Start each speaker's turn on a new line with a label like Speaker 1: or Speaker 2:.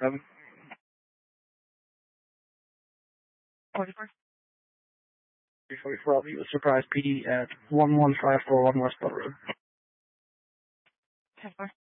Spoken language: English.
Speaker 1: 7.
Speaker 2: 44.
Speaker 1: 344, I'll meet with Surprise PD at 11541 West Bell Road.
Speaker 2: 10-4.